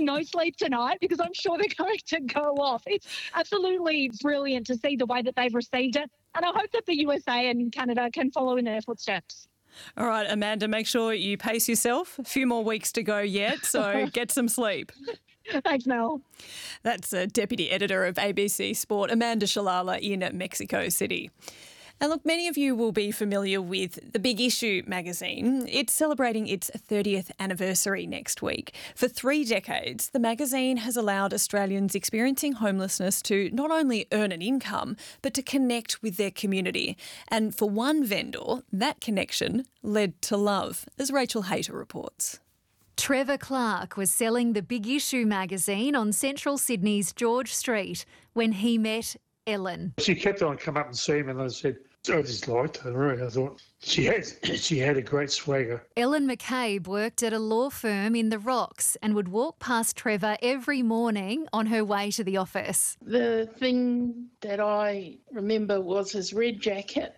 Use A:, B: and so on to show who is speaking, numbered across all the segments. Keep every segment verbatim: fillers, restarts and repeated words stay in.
A: no sleep tonight because I'm sure they're going to go off. It's absolutely brilliant to see the way that they've received it. And I hope that the U S A and Canada can follow in their footsteps.
B: All right, Amanda, make sure you pace yourself. A few more weeks to go yet, so get some sleep.
A: Thanks, Mel.
B: That's a Deputy Editor of A B C Sport, Amanda Shalala in Mexico City. And look, many of you will be familiar with The Big Issue magazine. It's celebrating its thirtieth anniversary next week. For three decades, the magazine has allowed Australians experiencing homelessness to not only earn an income, but to connect with their community. And for one vendor, that connection led to love, as Rachel Hayter reports.
C: Trevor Clark was selling The Big Issue magazine on central Sydney's George Street when he met Ellen.
D: She kept on coming up and seeing me, and I said, I just liked her, really. I thought she had, she had a great swagger.
C: Ellen McCabe worked at a law firm in the Rocks and would walk past Trevor every morning on her way to the office.
E: The thing that I remember was his red jacket,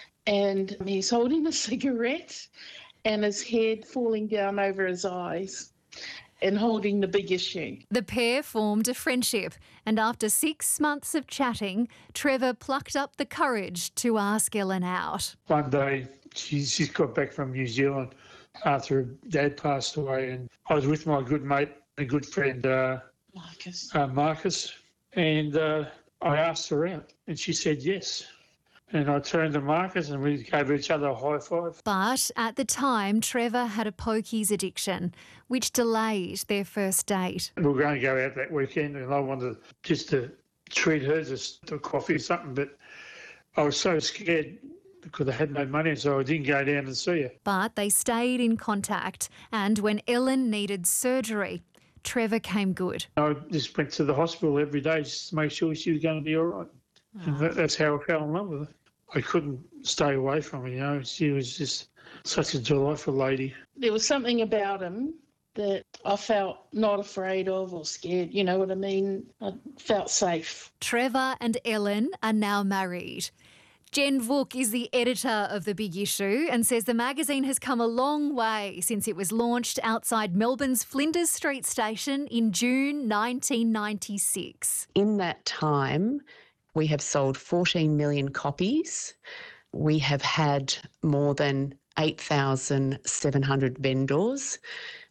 E: and he's holding a cigarette and his head falling down over his eyes and holding the big issue.
C: The pair formed a friendship, and after six months of chatting, Trevor plucked up the courage to ask Ellen out.
D: One day, she, she's got back from New Zealand after her dad passed away, and I was with my good mate and good friend, uh,
E: Marcus.
D: Uh, Marcus, and uh, I asked her out, and she said yes. And I turned to Marcus and we gave each other a high five.
C: But at the time, Trevor had a pokies addiction, which delayed their first date.
D: We were going to go out that weekend and I wanted just to treat her, just to coffee or something, but I was so scared because I had no money, so I didn't go down and see her.
C: But they stayed in contact, and when Ellen needed surgery, Trevor came good.
D: I just went to the hospital every day just to make sure she was going to be all right. Oh. And that, that's how I fell in love with her. I couldn't stay away from her, you know. She was just such a delightful lady.
E: There was something about him that I felt not afraid of or scared, you know what I mean? I felt safe.
C: Trevor and Ellen are now married. Jen Vuk is the editor of The Big Issue and says the magazine has come a long way since it was launched outside Melbourne's Flinders Street station in June nineteen ninety-six.
F: In that time, we have sold fourteen million copies. We have had more than eight thousand seven hundred vendors.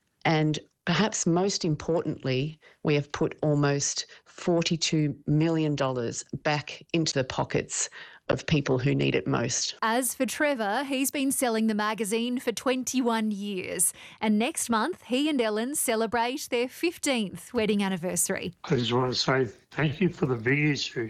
F: And perhaps most importantly, we have put almost forty-two million dollars back into the pockets of people who need it most.
C: As for Trevor, he's been selling the magazine for twenty-one years. And next month, he and Ellen celebrate their fifteenth wedding anniversary.
D: I just want to say thank you for The Big Issue.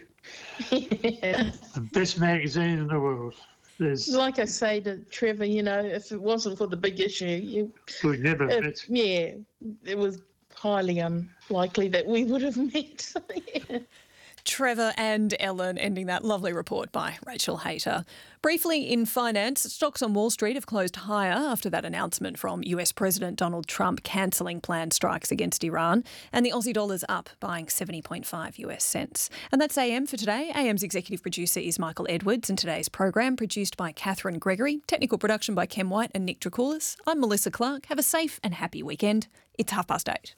E: Yeah.
D: The best magazine in the world. There's,
E: like I say to Trevor, you know, if it wasn't for The Big Issue, you,
D: we'd never
E: it,
D: met.
E: Yeah, it was highly unlikely that we would have met. Yeah.
B: Trevor and Ellen ending that lovely report by Rachel Hayter. Briefly in finance, stocks on Wall Street have closed higher after that announcement from U S President Donald Trump cancelling planned strikes against Iran, and the Aussie dollar's up, buying seventy point five US cents. And that's A M for today. A M's executive producer is Michael Edwards, and today's program produced by Catherine Gregory, technical production by Ken White and Nick Dracoulis. I'm Melissa Clark. Have a safe and happy weekend. It's half past eight.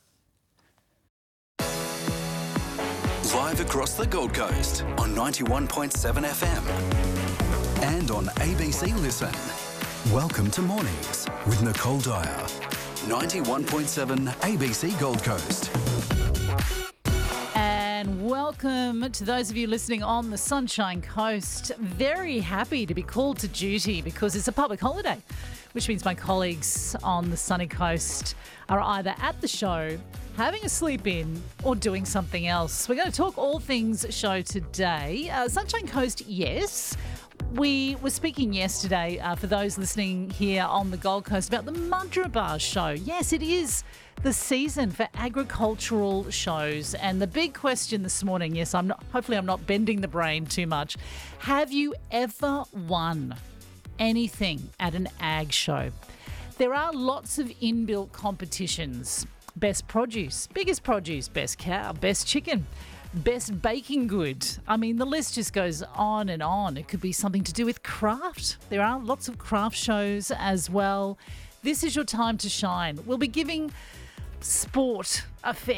G: Live across the Gold Coast on ninety-one point seven F M and on A B C Listen. Welcome to Mornings with Nicole Dyer. ninety-one point seven A B C Gold Coast.
H: And welcome to those of you listening on the Sunshine Coast. Very happy to be called to duty because it's a public holiday, which means my colleagues on the sunny coast are either at the show, having a sleep in, or doing something else. We're going to talk all things show today. Uh, Sunshine Coast, yes. We were speaking yesterday, uh, for those listening here on the Gold Coast, about the Mudrabar show. Yes, it is the season for agricultural shows. And the big question this morning, yes, I'm not, hopefully I'm not bending the brain too much. Have you ever won anything at an ag show? There are lots of inbuilt competitions. Best produce, biggest produce, best cow, best chicken, best baking good. I mean, the list just goes on and on. It could be something to do with craft. There are lots of craft shows as well. This is your time to shine. We'll be giving sport a fair